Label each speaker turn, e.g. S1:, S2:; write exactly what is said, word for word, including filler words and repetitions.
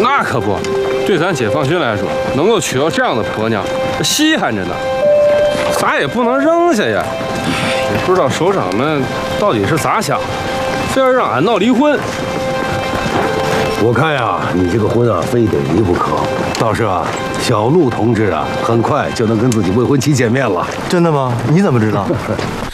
S1: 那可不，对咱解放军来说，能够娶到这样的婆娘，稀罕着呢。咱也不能扔下呀。也不知道首长们到底是咋想的，非要让俺闹离婚。
S2: 我看呀，你这个婚啊，非得离不可。倒是啊，小陆同志啊，很快就能跟自己未婚妻见面了。
S3: 真的吗？你怎么知道？